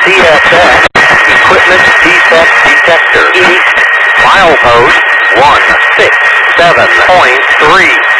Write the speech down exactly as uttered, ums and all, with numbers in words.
C S X, equipment defect detector, east, milepost one six seven point three.